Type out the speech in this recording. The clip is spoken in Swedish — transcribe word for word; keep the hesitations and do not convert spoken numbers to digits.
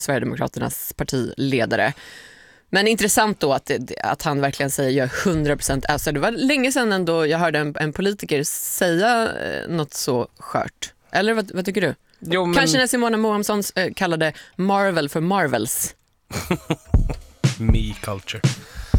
Sverigedemokraternas partiledare. Men intressant då att, att han verkligen säger jag är hundra procent. Alltså det var länge sedan ändå jag hörde en, en politiker säga något så skört. Eller vad, vad tycker du? Jo, men... Kanske när Simona Moamsson äh, kallade Marvel för Marvels. Me culture.